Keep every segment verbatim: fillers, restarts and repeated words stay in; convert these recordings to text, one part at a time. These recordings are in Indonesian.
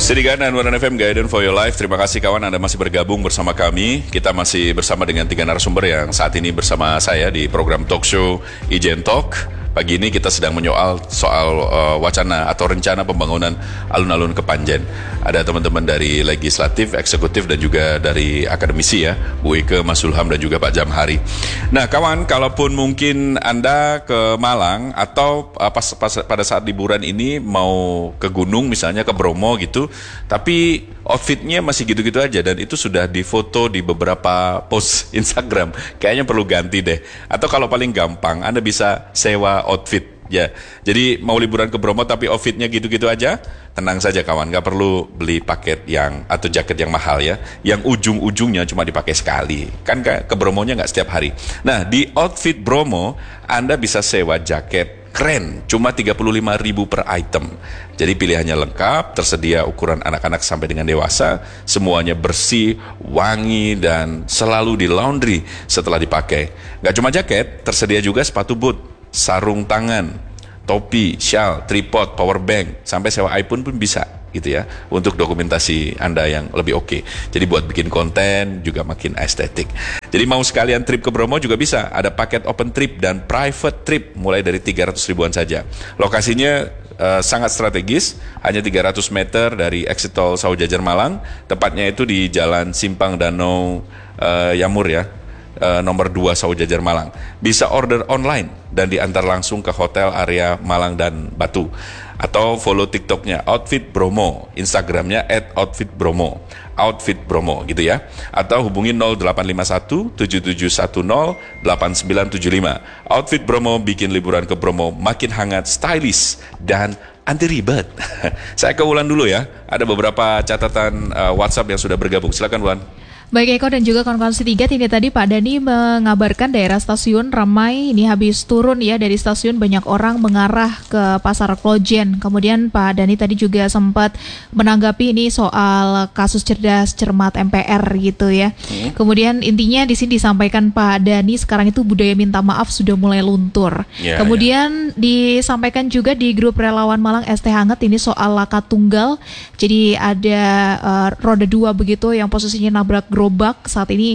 Sedikan dan Waran F M Guidance for Your Life. Terima kasih kawan Anda masih bergabung bersama kami. Kita masih bersama dengan tiga narasumber yang saat ini bersama saya di program talk show Ijen Talk. Pagi ini kita sedang menyoal soal uh, wacana atau rencana pembangunan alun-alun Kepanjen. Ada teman-teman dari legislatif, eksekutif dan juga dari akademisi ya, Bu Ike, Mas Sulham dan juga Pak Jamhari. Nah kawan, kalaupun mungkin Anda ke Malang atau uh, pas, pas pada saat liburan ini mau ke gunung misalnya ke Bromo gitu, tapi outfitnya masih gitu-gitu aja dan itu sudah difoto di beberapa post Instagram, kayaknya perlu ganti deh. Atau kalau paling gampang Anda bisa sewa outfit ya. Jadi mau liburan ke Bromo tapi outfitnya gitu-gitu aja, tenang saja kawan, nggak perlu beli paket yang atau jaket yang mahal ya, yang ujung-ujungnya cuma dipakai sekali. Kan ke, ke Bromonya nggak setiap hari. Nah di Outfit Bromo Anda bisa sewa jaket keren, cuma tiga puluh lima ribu per item. Jadi pilihannya lengkap, tersedia ukuran anak-anak sampai dengan dewasa, semuanya bersih, wangi, dan selalu di laundry setelah dipakai. Gak cuma jaket, tersedia juga sepatu boot, sarung tangan, topi, shawl, tripod, power bank, sampai sewa iPhone pun bisa gitu ya, untuk dokumentasi Anda yang lebih oke. Jadi buat bikin konten juga makin estetik. Jadi mau sekalian trip ke Bromo juga bisa, ada paket open trip dan private trip mulai dari tiga ratus ribuan saja. Lokasinya uh, sangat strategis, hanya tiga ratus meter dari exit tol Saujajar Malang, tepatnya itu di Jalan Simpang Danau uh, Yamur ya. Uh, nomor dua Saujajar Malang. Bisa order online dan diantar langsung ke hotel area Malang dan Batu. Atau follow TikToknya Outfit Bromo, Instagramnya at Outfit Bromo, Outfit Bromo gitu ya. Atau hubungi nol delapan lima satu tujuh tujuh satu nol delapan sembilan tujuh lima. Outfit Bromo bikin liburan ke Bromo makin hangat, stylish dan anti ribet. Saya ke Wulan dulu ya. Ada beberapa catatan uh, WhatsApp yang sudah bergabung. Silakan Wulan. Baik Eko dan juga kawan-kawan tiga, ini tadi Pak Dani mengabarkan daerah stasiun ramai, ini habis turun ya dari stasiun banyak orang mengarah ke Pasar Klojen. Kemudian Pak Dani tadi juga sempat menanggapi ini soal kasus cerdas cermat M P R gitu ya. Hmm. Kemudian intinya di sini disampaikan Pak Dani sekarang itu budaya minta maaf sudah mulai luntur. Yeah, Kemudian yeah. disampaikan juga di grup relawan Malang S T Hangat ini soal laka tunggal. Jadi ada uh, roda dua begitu yang posisinya nabrak gerobak. Saat ini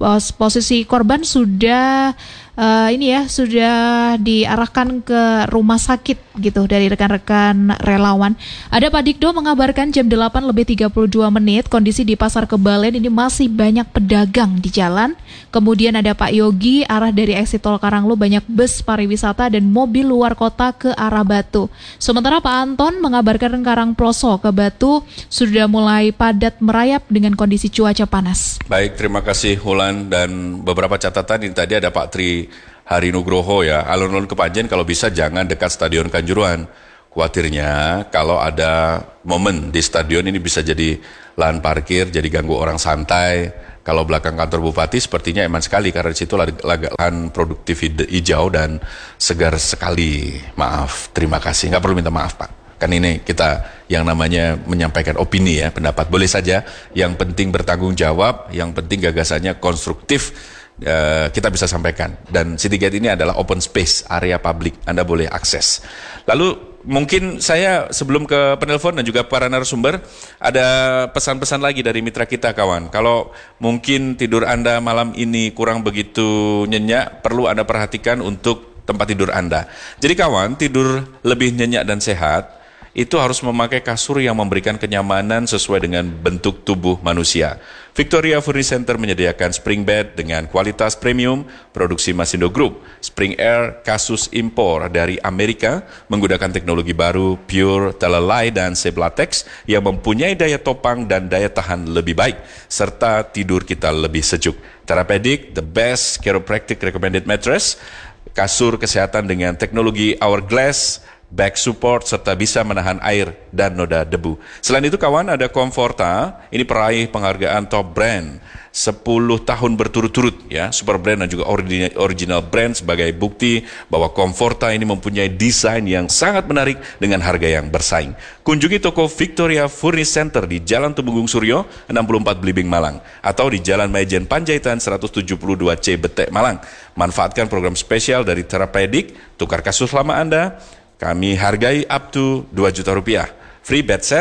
posisi korban sudah uh, ini ya sudah diarahkan ke rumah sakit gitu dari rekan-rekan relawan. Ada Pak Dikdo mengabarkan jam delapan lebih tiga puluh dua menit kondisi di Pasar Kebalen ini masih banyak pedagang di jalan. Kemudian ada Pak Yogi arah dari exit tol Karanglo banyak bus pariwisata dan mobil luar kota ke arah Batu. Sementara Pak Anton mengabarkan Karangploso ke Batu sudah mulai padat merayap dengan kondisi cuaca panas. Baik, terima kasih Hulan dan beberapa catatan ini tadi ada Pak Tri Hari Nugroho ya. Alun-alun Kepanjen kalau bisa jangan dekat Stadion Kanjuruhan. Khawatirnya kalau ada momen di stadion ini bisa jadi lahan parkir, jadi ganggu orang santai. Kalau belakang kantor bupati sepertinya eman sekali karena di situ lahan produktif hijau dan segar sekali. Maaf, terima kasih. Nggak perlu minta maaf Pak. Kan ini kita yang namanya menyampaikan opini ya, pendapat. Boleh saja, yang penting bertanggung jawab, yang penting gagasannya konstruktif, uh, kita bisa sampaikan. Dan Citygate ini adalah open space, area publik, Anda boleh akses. Lalu mungkin saya sebelum ke penelpon dan juga para narasumber, ada pesan-pesan lagi dari mitra kita kawan. Kalau mungkin tidur Anda malam ini kurang begitu nyenyak, perlu Anda perhatikan untuk tempat tidur Anda. Jadi kawan, tidur lebih nyenyak dan sehat, itu harus memakai kasur yang memberikan kenyamanan sesuai dengan bentuk tubuh manusia. Victoria Furniture Center menyediakan spring bed dengan kualitas premium, produksi Masindo Group. Spring Air kasus impor dari Amerika menggunakan teknologi baru Pure Telalai dan Seblatex yang mempunyai daya topang dan daya tahan lebih baik, serta tidur kita lebih sejuk. Therapeutic, the best chiropractic recommended mattress, kasur kesehatan dengan teknologi Hourglass, back support, serta bisa menahan air dan noda debu. Selain itu kawan, ada Comforta, ini peraih penghargaan top brand sepuluh tahun berturut-turut ya, super brand dan juga original brand sebagai bukti bahwa Comforta ini mempunyai desain yang sangat menarik dengan harga yang bersaing. Kunjungi toko Victoria Furniture Center di Jalan Tumenggung Suryo enam puluh empat Blimbing Malang atau di Jalan Maijen Panjaitan seratus tujuh puluh dua C Betek Malang. Manfaatkan program spesial dari Therapeutic, tukar kasus lama Anda. Kami hargai up to dua juta rupiah. Free bed set,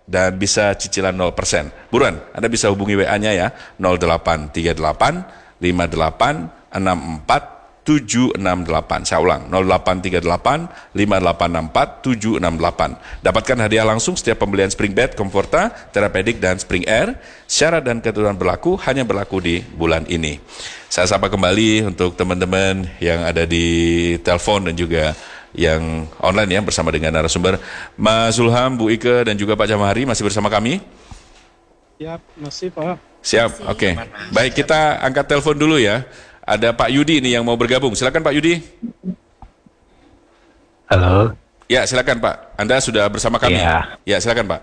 dan bisa cicilan nol persen. Buruan, Anda bisa hubungi W A-nya ya, nol delapan tiga delapan lima delapan enam empat tujuh enam delapan. Saya ulang, nol delapan tiga delapan lima delapan enam empat tujuh enam delapan. Dapatkan hadiah langsung setiap pembelian Spring Bed, Comforta, Therapeutic, dan Spring Air. Syarat dan ketentuan berlaku hanya berlaku di bulan ini. Saya sapa kembali untuk teman-teman yang ada di telepon dan juga yang online ya, bersama dengan narasumber Mas Zulham, Bu Ike, dan juga Pak Jamahari masih bersama kami. Siap, masih Pak. Siap, oke. Okay. Baik, kita angkat telepon dulu ya. Ada Pak Yudi nih yang mau bergabung. Silakan Pak Yudi. Halo. Ya, silakan Pak. Anda sudah bersama kami. Ya, ya silakan Pak.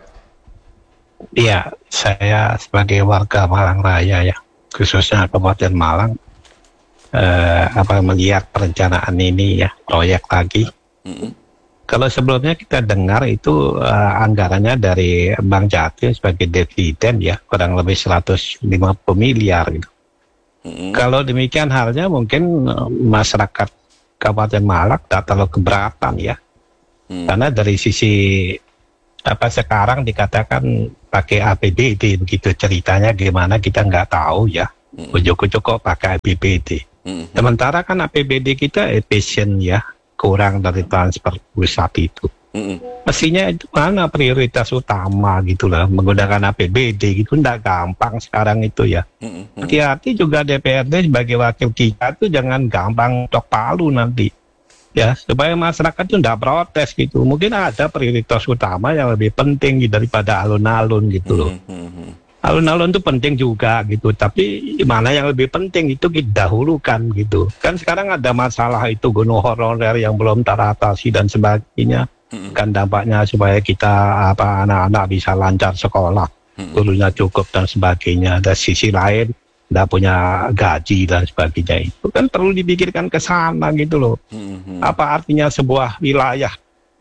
Iya, saya sebagai warga Malang Raya ya, khususnya Kabupaten Malang, eh, apa melihat perencanaan ini ya, proyek lagi. Mm-hmm. Kalau sebelumnya kita dengar itu uh, anggarannya dari Bank Jatim sebagai dividen ya, kurang lebih seratus lima puluh miliar gitu. Mm-hmm. Kalau demikian halnya mungkin uh, masyarakat Kabupaten Malang tak terlalu keberatan ya. Mm. Karena dari sisi apa sekarang dikatakan pakai A P B D begitu ceritanya gimana kita nggak tahu ya. Mm. Ujuk-ujuk kok pakai A P B D. Mm-hmm. Sementara kan A P B D kita efisien ya, kurang dari transfer pusat itu. Mm-hmm. Mestinya itu mana prioritas utama gitu lah, menggunakan A P B D gitu, nggak gampang sekarang itu ya. Mm-hmm. Hati-hati juga D P R D sebagai wakil kita tuh jangan gampang tok palu nanti. Ya, supaya masyarakat itu nggak protes gitu. Mungkin ada prioritas utama yang lebih penting daripada alun-alun gitu loh. Mm-hmm. Alun-alun itu penting juga gitu, tapi mana yang lebih penting itu kita dahulukan gitu. Kan sekarang ada masalah itu gunung honorer yang belum teratasi dan sebagainya. Mm-hmm. Kan dampaknya supaya kita apa anak-anak bisa lancar sekolah, mm-hmm. gurunya cukup dan sebagainya. Ada sisi lain, tidak punya gaji dan sebagainya, itu kan perlu dipikirkan ke sana gitu loh. Mm-hmm. Apa artinya sebuah wilayah?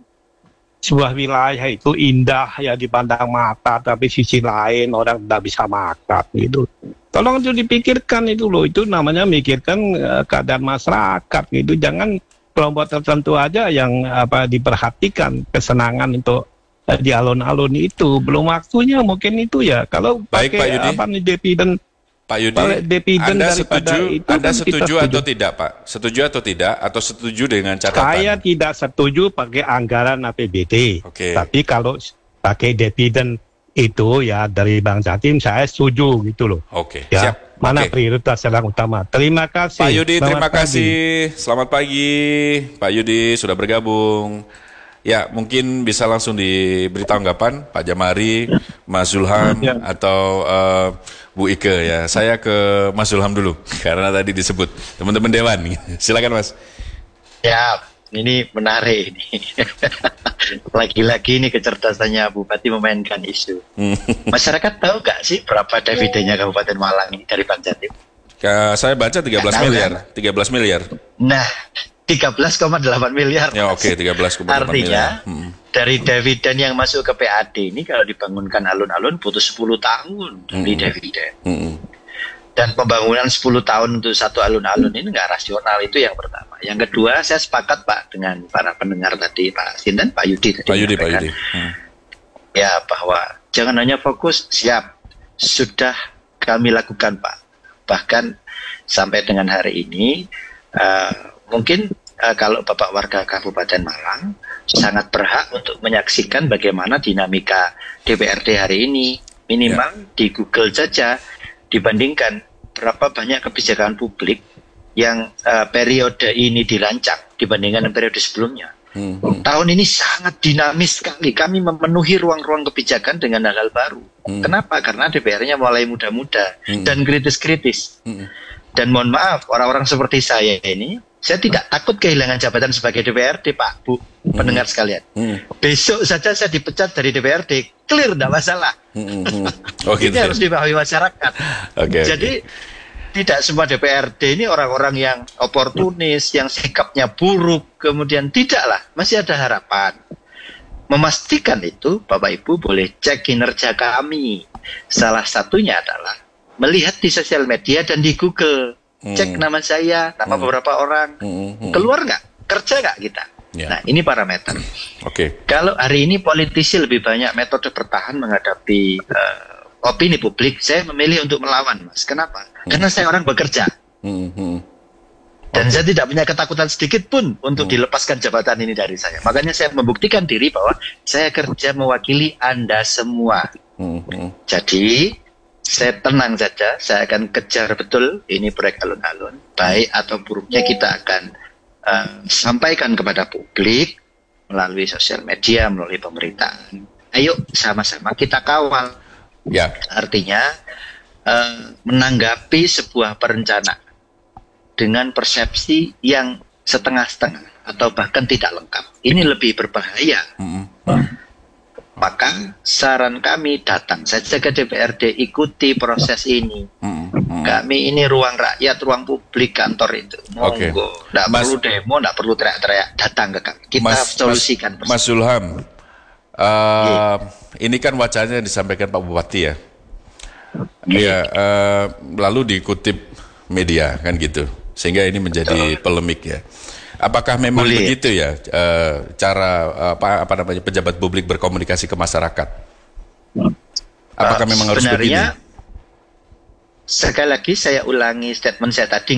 Sebuah wilayah itu indah ya dipandang mata, tapi sisi lain orang tidak bisa makan gitu. Tolong itu dipikirkan itu loh, itu namanya mikirkan uh, keadaan masyarakat gitu. Jangan kelompok tertentu aja yang apa diperhatikan kesenangan untuk uh, di alun-alun itu. Belum waktunya mungkin itu ya. Kalau baik, pakai Pak Yudi. apa nih dividen Pak Yudi, Anda setuju, itu, Anda kan setuju setuju atau tidak, Pak? Setuju atau tidak? Atau setuju dengan catatan? Saya tidak setuju pakai anggaran A P B D. Okay. Tapi kalau pakai dividen itu ya dari Bank Jatim, saya setuju gitu loh. Oke, okay. Ya, siap. mana okay. prioritas yang utama. Terima kasih. Pak Yudi, Selamat terima pagi. kasih. Selamat pagi, Pak Yudi sudah bergabung. Ya, mungkin bisa langsung diberi tanggapan Pak Jamahari, Mas Zulham, ya. atau uh, Bu Ike ya. Saya ke Mas Zulham dulu karena tadi disebut teman-teman Dewan. Silakan Mas. Ya, ini menarik ini. Lagi-lagi ini kecerdasannya Bupati memainkan isu. Masyarakat tahu gak sih berapa dividennya Kabupaten Malang ini dari Bank Jatim? Ya, saya baca tiga belas miliar. tiga belas miliar. Nah, tiga belas koma delapan miliar. Ya oke, okay, tiga belas koma delapan miliar. Artinya hmm. dari dividen yang masuk ke P A D ini kalau dibangunkan alun-alun butuh sepuluh tahun dari hmm. dividen. Hmm. Dan pembangunan sepuluh tahun untuk satu alun-alun ini nggak rasional, itu yang pertama. Yang kedua, saya sepakat Pak dengan para pendengar tadi, Pak Sinten, Pak Yudi tadi. Pak Yudi, Pak Yudi. Hmm. Ya, bahwa jangan hanya fokus, siap, sudah kami lakukan Pak. Bahkan sampai dengan hari ini, uh, mungkin uh, kalau Bapak warga Kabupaten Malang sangat berhak untuk menyaksikan bagaimana dinamika D P R D hari ini. Minimal ya. Di Google saja dibandingkan berapa banyak kebijakan publik yang uh, periode ini dirancang dibandingkan periode sebelumnya. Hmm. Tahun ini sangat dinamis sekali. Kami memenuhi ruang-ruang kebijakan dengan hal-hal baru. Hmm. Kenapa? Karena D P R-nya mulai muda-muda hmm. dan kritis-kritis. Hmm. Dan mohon maaf, orang-orang seperti saya ini, saya tidak takut kehilangan jabatan sebagai D P R D, Pak, Bu, hmm. pendengar sekalian. Hmm. Besok saja saya dipecat dari D P R D, clear, tidak masalah. Hmm. Oh, gitu. Ini harus dipahami masyarakat. Okay, Jadi, okay. tidak semua D P R D ini orang-orang yang oportunis, yang sikapnya buruk, kemudian tidaklah, masih ada harapan. Memastikan itu, Bapak Ibu boleh cek kinerja kami. Salah satunya adalah melihat di sosial media dan di Google. Hmm. Cek nama saya, nama hmm. beberapa orang. Hmm. Hmm. Keluar nggak? Kerja nggak kita? Ya. Nah, ini parameter. Oke. Kalau hari ini politisi lebih banyak metode bertahan menghadapi uh, opini publik, saya memilih untuk melawan, Mas. Kenapa? Hmm. Karena saya orang bekerja. Hmm, hmm. Dan okay. saya tidak punya ketakutan sedikit pun untuk hmm. dilepaskan jabatan ini dari saya. Makanya saya membuktikan diri bahwa saya kerja mewakili Anda semua. Hmm. Hmm. Jadi, saya tenang saja, saya akan kejar betul ini proyek alun-alun. Baik atau buruknya kita akan Uh, sampaikan kepada publik melalui sosial media, melalui pemerintahan. Ayo sama-sama kita kawal. Ya. Artinya uh, menanggapi sebuah perencanaan dengan persepsi yang setengah-setengah atau bahkan tidak lengkap. Ini lebih berbahaya. Mm-hmm. Maka saran kami datang saja ke D P R D, ikuti proses ini. Mm-hmm. Kami ini ruang rakyat, ruang publik, kantor itu. Oke. Monggo, tidak perlu demo, tidak perlu teriak-teriak, datang ke kami. Kita Mas, solusikan. Mas, Mas Zulham, uh, ini kan wacananya yang disampaikan Pak Bupati ya. Iya. Uh, lalu dikutip media kan gitu, sehingga ini menjadi Betul. polemik ya. Apakah memang Boleh. begitu ya uh, cara apa, apa namanya pejabat publik berkomunikasi ke masyarakat? Apakah uh, memang harus begini? Sekali lagi saya ulangi statement saya tadi.